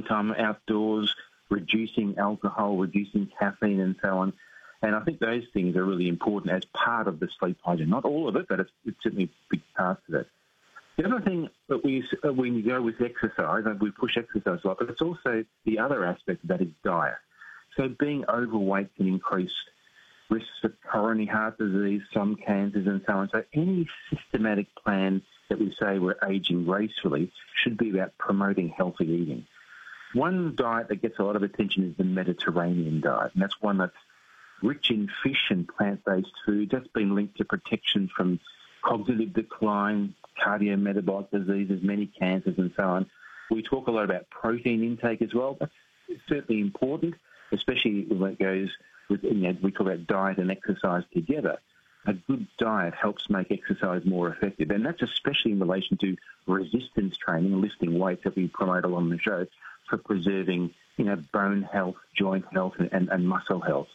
time outdoors, reducing alcohol, reducing caffeine and so on. And I think those things are really important as part of the sleep hygiene. Not all of it, but it's certainly big parts of it. The other thing that when you go with exercise, we push exercise a lot, but it's also the other aspect of that is diet. So being overweight can increase risks of coronary heart disease, some cancers and so on. So any systematic plan that we say we're aging gracefully should be about promoting healthy eating. One diet that gets a lot of attention is the Mediterranean diet, and that's one that's rich in fish and plant-based food. That's been linked to protection from cognitive decline, cardiometabolic diseases, many cancers and so on. We talk a lot about protein intake as well. That's certainly important, especially when it goes with, we talk about diet and exercise together. A good diet helps make exercise more effective, and that's especially in relation to resistance training and lifting weights that we promote along the show for preserving, bone health, joint health, and muscle health.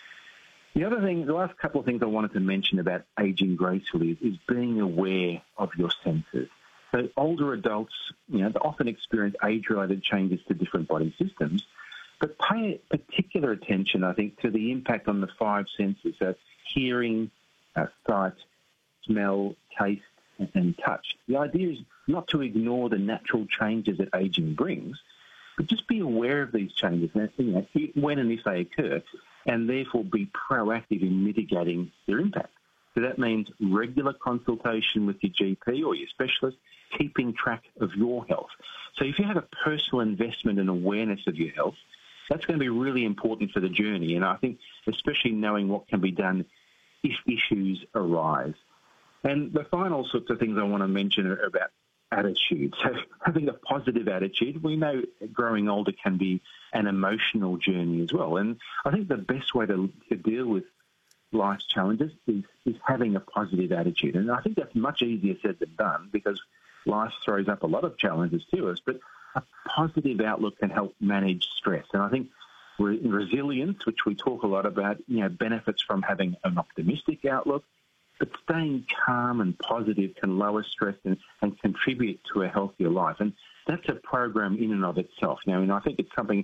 The last couple of things I wanted to mention about aging gracefully is being aware of your senses. So older adults, they often experience age-related changes to different body systems, but pay particular attention, I think, to the impact on the five senses, so hearing, sight, smell, taste, and touch. The idea is not to ignore the natural changes that aging brings, but just be aware of these changes, when and if they occur, and therefore be proactive in mitigating their impact. So that means regular consultation with your GP or your specialist, keeping track of your health. So if you have a personal investment and awareness of your health, that's going to be really important for the journey. And I think especially knowing what can be done if issues arise. And the final sorts of things I want to mention are about attitude. So having a positive attitude, we know growing older can be an emotional journey as well. And I think the best way to deal with life's challenges is having a positive attitude. And I think that's much easier said than done because life throws up a lot of challenges to us, but a positive outlook can help manage stress. And I think resilience, which we talk a lot about, benefits from having an optimistic outlook, but staying calm and positive can lower stress and contribute to a healthier life. And that's a program in and of itself. Now, and I think it's something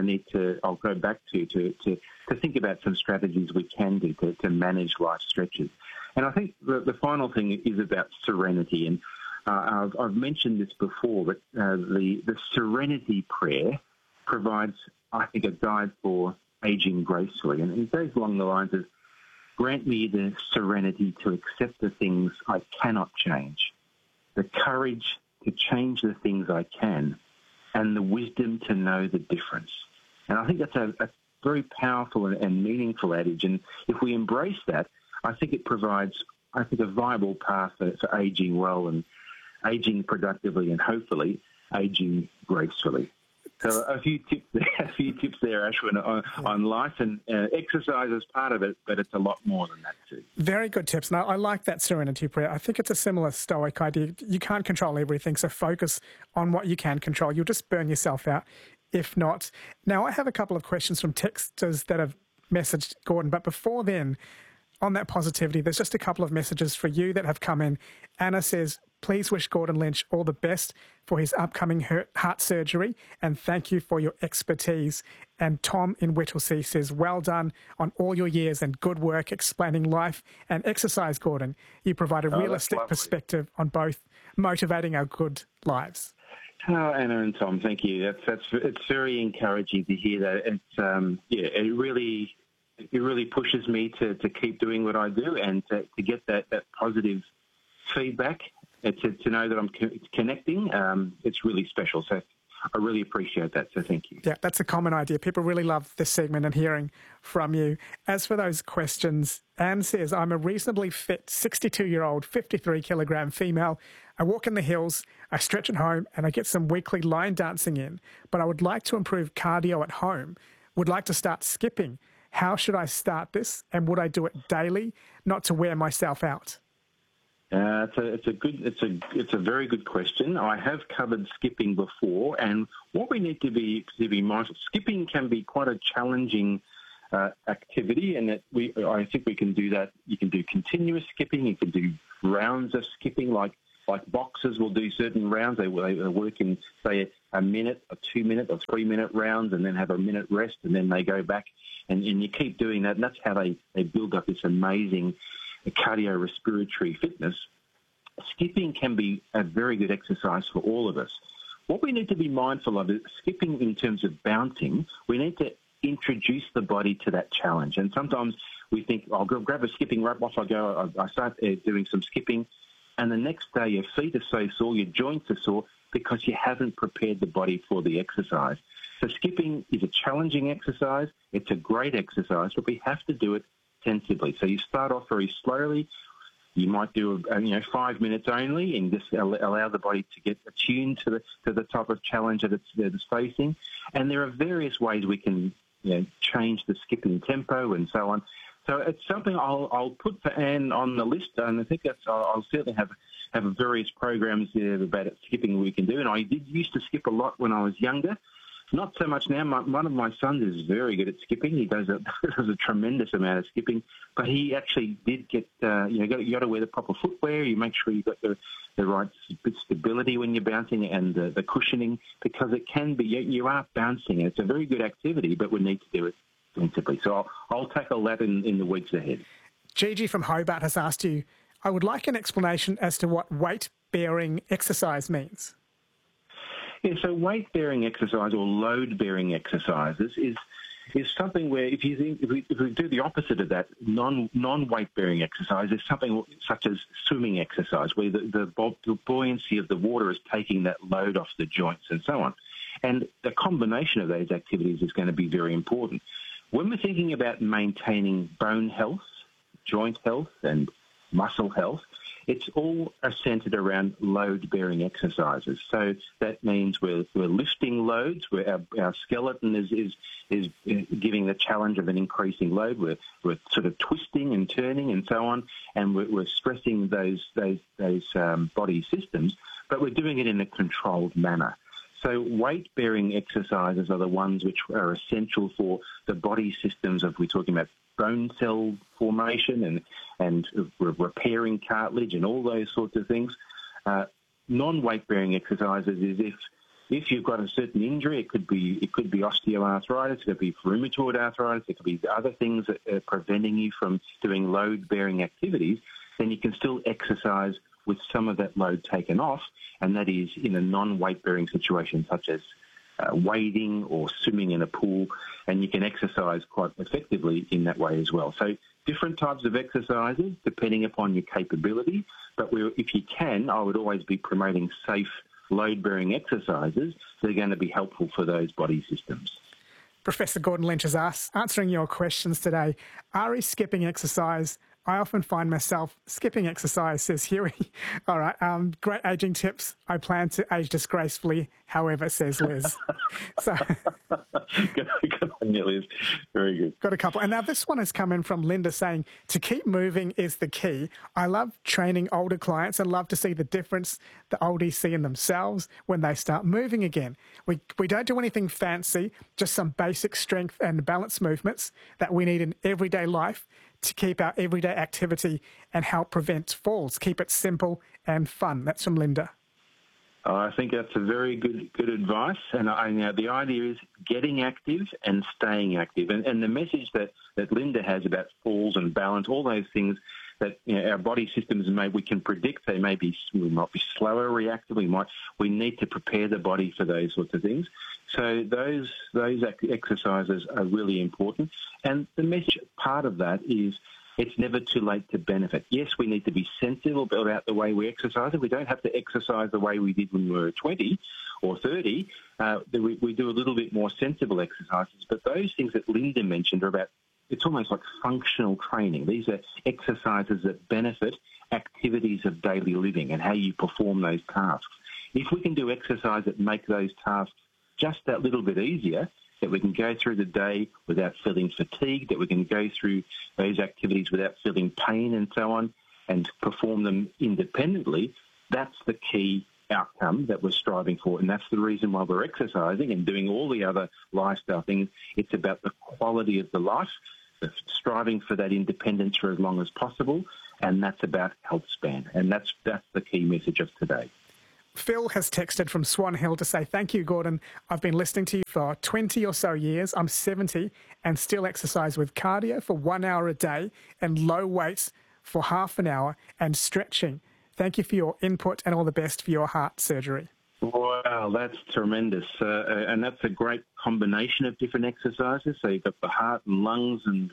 I'll go back to think about some strategies we can do to manage life stretches. And I think the final thing is about serenity. And I've mentioned this before, but the serenity prayer provides, I think, a guide for aging gracefully. And it goes along the lines of, grant me the serenity to accept the things I cannot change, the courage to change the things I can, and the wisdom to know the difference. And I think that's a very powerful and meaningful adage. And if we embrace that, I think it provides, a viable path for aging well and aging productively and hopefully aging gracefully. So a few tips there, Ashwin, on life, and exercise is part of it, but it's a lot more than that too. Very good tips. Now, I like that serenity prayer. I think it's a similar Stoic idea. You can't control everything, so focus on what you can control. You'll just burn yourself out if not. Now, I have a couple of questions from texters that have messaged Gordon, but before then, on that positivity, there's just a couple of messages for you that have come in. Anna says, please wish Gordon Lynch all the best for his upcoming heart surgery and thank you for your expertise. And Tom in Whittlesea says, well done on all your years and good work explaining life and exercise, Gordon. You provide a realistic perspective on both motivating our good lives. Oh, Anna and Tom, thank you. It's very encouraging to hear that. It's it really pushes me to keep doing what I do and to get that positive feedback, to know that I'm connecting. It's really special. So I really appreciate that. So thank you. Yeah, that's a common idea. People really love this segment and hearing from you. As for those questions, Anne says, I'm a reasonably fit 62-year-old, 53-kilogram female. I walk in the hills, I stretch at home, and I get some weekly line dancing in. But I would like to improve cardio at home. Would like to start skipping. How should I start this? And would I do it daily, not to wear myself out? It's a very good question. I have covered skipping before, and what we need to be mindful. Skipping can be quite a challenging activity, and I think we can do that. You can do continuous skipping. You can do rounds of skipping, like boxers will do certain rounds. They work in, say, a minute, a 2 minute or 3 minute rounds and then have a minute rest and then they go back and you keep doing that. And that's how they build up this amazing cardiorespiratory fitness. Skipping can be a very good exercise for all of us. What we need to be mindful of is skipping in terms of bouncing. We need to introduce the body to that challenge. And sometimes we think, I'll grab a skipping rope, off I go, I start doing some skipping, and the next day your feet are so sore, your joints are sore, because you haven't prepared the body for the exercise. So skipping is a challenging exercise. It's a great exercise, but we have to do it sensibly. So you start off very slowly. You might do 5 minutes only, and just allow the body to get attuned to the type of challenge that it's facing. And there are various ways we can change the skipping tempo and so on. So it's something I'll put for Anne on the list, and I think I'll certainly have various programs about skipping we can do. And I used to skip a lot when I was younger. Not so much now. One of my sons is very good at skipping. He does a tremendous amount of skipping, but he actually did get, you got to wear the proper footwear. You make sure you've got the right stability when you're bouncing and the cushioning, because it can be, you are bouncing. It's a very good activity, but we need to do it sensibly. So I'll tackle that in the weeks ahead. Gigi from Hobart has asked you, I would like an explanation as to what weight-bearing exercise means. Yeah, so weight-bearing exercise or load-bearing exercises is something where if we do the opposite of that, non-weight-bearing exercise is something such as swimming exercise, where the buoyancy of the water is taking that load off the joints and so on. And the combination of those activities is going to be very important. When we're thinking about maintaining bone health, joint health and muscle health, it's all centered around load-bearing exercises. So that means we're lifting loads, where our skeleton is giving the challenge of an increasing load. We're sort of twisting and turning and so on, and we're stressing those body systems, but we're doing it in a controlled manner. So weight-bearing exercises are the ones which are essential for the body systems of, we're talking about bone cell formation and repairing cartilage and all those sorts of things. Non-weight-bearing exercises is if you've got a certain injury, it could be osteoarthritis, it could be rheumatoid arthritis, it could be other things that are preventing you from doing load-bearing activities, then you can still exercise with some of that load taken off, and that is in a non-weight-bearing situation such as wading or swimming in a pool, and you can exercise quite effectively in that way as well. So different types of exercises depending upon your capability, but if you can, I would always be promoting safe load-bearing exercises that are going to be helpful for those body systems. Professor Gordon Lynch is answering your questions today. Ari, skipping exercise. I often find myself skipping exercise, says Huey. All right, great ageing tips. I plan to age disgracefully, however, says Liz. So, good on you, Liz. Very good. Got a couple. And now this one has come in from Linda saying, to keep moving is the key. I love training older clients and love to see the difference the oldies see in themselves when they start moving again. We don't do anything fancy, just some basic strength and balance movements that we need in everyday life to keep our everyday activity and help prevent falls. Keep it simple and fun. That's from Linda. I think that's a very good advice. And the idea is getting active and staying active. And the message that Linda has about falls and balance, all those things that our body systems we can predict we might be slower reactive. We need to prepare the body for those sorts of things. So those exercises are really important. And the message part of that is it's never too late to benefit. Yes, we need to be sensible about the way we exercise. We don't have to exercise the way we did when we were 20 or 30. We do a little bit more sensible exercises. But those things that Linda mentioned are about, it's almost like functional training. These are exercises that benefit activities of daily living and how you perform those tasks. If we can do exercise that make those tasks just that little bit easier, that we can go through the day without feeling fatigued, that we can go through those activities without feeling pain and so on, and perform them independently, that's the key outcome that we're striving for. And that's the reason why we're exercising and doing all the other lifestyle things. It's about the quality of the life, striving for that independence for as long as possible, and that's about health span. And that's the key message of today. Phil has texted from Swan Hill to say, thank you, Gordon. I've been listening to you for 20 or so years. I'm 70 and still exercise with cardio for 1 hour a day and low weights for half an hour and stretching. Thank you for your input and all the best for your heart surgery. Wow, that's tremendous. And that's a great combination of different exercises. So you've got the heart and lungs and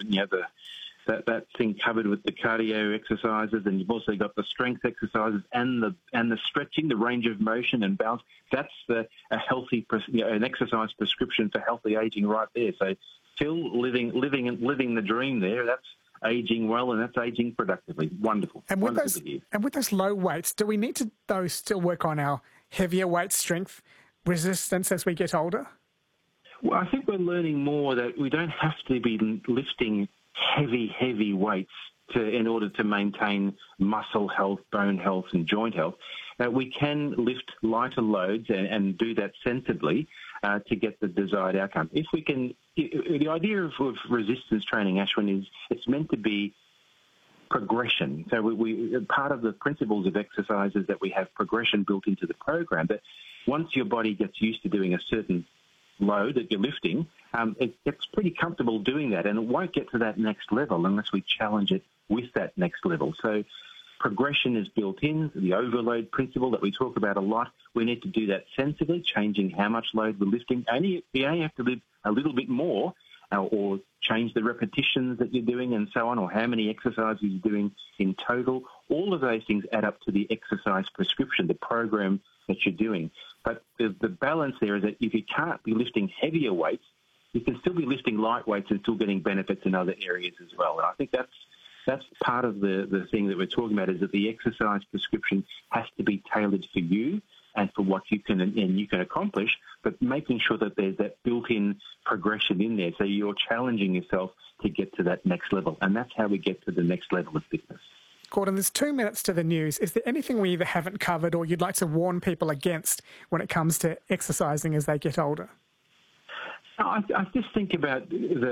that thing covered with the cardio exercises, and you've also got the strength exercises and the stretching, the range of motion and balance. That's a healthy, an exercise prescription for healthy aging right there. So Phil, living the dream there. That's aging well, and that's aging productively. Wonderful. And with those low weights, do we need to though still work on our heavier weight strength resistance as we get older? Well, I think we're learning more that we don't have to be lifting heavy weights in order to maintain muscle health, bone health and joint health. We can lift lighter loads and do that sensibly to get the desired outcome. If we can, the idea of resistance training, Ashwin, is it's meant to be progression. So we part of the principles of exercise is that we have progression built into the program. That once your body gets used to doing a certain load that you're lifting, it gets pretty comfortable doing that, and it won't get to that next level unless we challenge it with that next level. So progression is built in, the overload principle that we talk about a lot. We need to do that sensibly, changing how much load we're lifting. You only have to lift a little bit more or change the repetitions that you're doing and so on, or how many exercises you're doing in total. All of those things add up to the exercise prescription, the program that you're doing. But the balance there is that if you can't be lifting heavier weights, you can still be lifting light weights and still getting benefits in other areas as well. And I think that's part of the thing that we're talking about, is that the exercise prescription has to be tailored for you and for what you can accomplish, but making sure that there's that built-in progression in there, so you're challenging yourself to get to that next level. And that's how we get to the next level of fitness. Gordon, there's 2 minutes to the news. Is there anything we either haven't covered or you'd like to warn people against when it comes to exercising as they get older? I just think about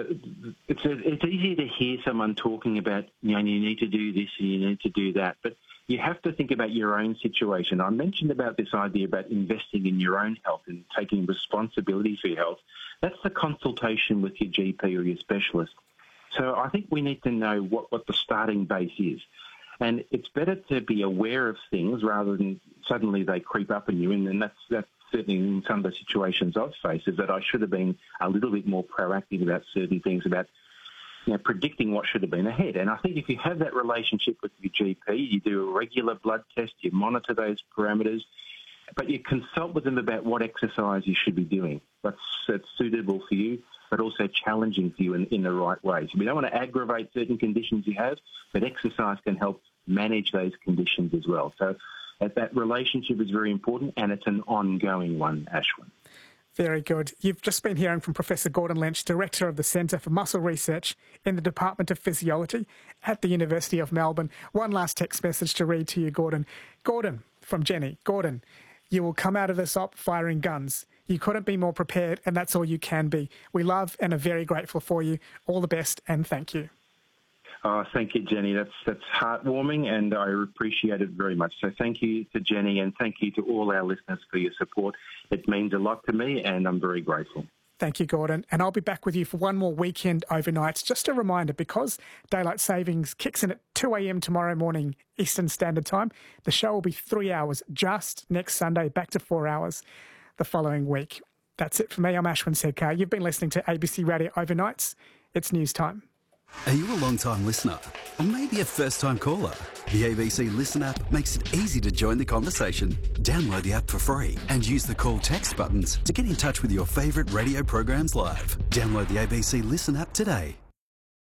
it's easy to hear someone talking about, you need to do this and you need to do that, but you have to think about your own situation. I mentioned about this idea about investing in your own health and taking responsibility for your health. That's the consultation with your GP or your specialist. So I think we need to know what the starting base is. And it's better to be aware of things rather than suddenly they creep up on you. And that's certainly in some of the situations I've faced, is that I should have been a little bit more proactive about certain things, about predicting what should have been ahead. And I think if you have that relationship with your GP, you do a regular blood test, you monitor those parameters, but you consult with them about what exercise you should be doing, that's suitable for you, but also challenging for you in the right ways. We don't want to aggravate certain conditions you have, but exercise can help manage those conditions as well. So that relationship is very important, and it's an ongoing one, Ashwin. Very good. You've just been hearing from Professor Gordon Lynch, Director of the Centre for Muscle Research in the Department of Physiology at the University of Melbourne. One last text message to read to you, Gordon. Gordon, from Jenny. Gordon, you will come out of this op firing guns. You couldn't be more prepared, and that's all you can be. We love and are very grateful for you. All the best, and thank you. Oh, thank you, Jenny. That's heartwarming, and I appreciate it very much. So thank you to Jenny, and thank you to all our listeners for your support. It means a lot to me, and I'm very grateful. Thank you, Gordon. And I'll be back with you for one more weekend overnights. Just a reminder, because Daylight Savings kicks in at 2 a.m. tomorrow morning Eastern Standard Time, the show will be 3 hours just next Sunday, back to 4 hours the following week. That's it for me. I'm Ashwin Sedkar. You've been listening to ABC Radio Overnights. It's news time. Are you a long-time listener? Or maybe a first-time caller? The ABC Listen app makes it easy to join the conversation. Download the app for free and use the call text buttons to get in touch with your favourite radio programs live. Download the ABC Listen app today.